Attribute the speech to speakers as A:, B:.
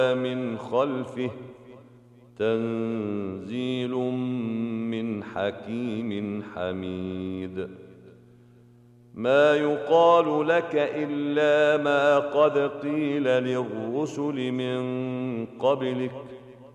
A: من خلفه تنزيل من حكيم حميد ما يقال لك إلا ما قد قيل للرسل من قبلك